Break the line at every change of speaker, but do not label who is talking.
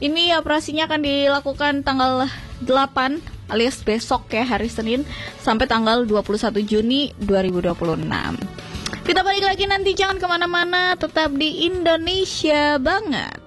Ini operasinya akan dilakukan tanggal 8 alias besok ya, hari Senin, sampai tanggal 21 Juni 2026. Kita balik lagi nanti, jangan kemana-mana, tetap di Indonesia Banget.